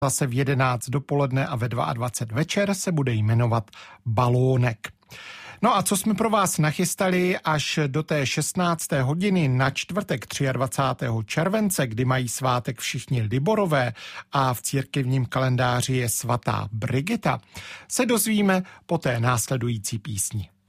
zase v 11 dopoledne a ve 22 večer se bude jmenovat Balónek. No a co jsme pro vás nachystali až do té 16. hodiny na čtvrtek 23. července, kdy mají svátek všichni Liborové a v církevním kalendáři je svatá Brigita, se dozvíme po té následující písni.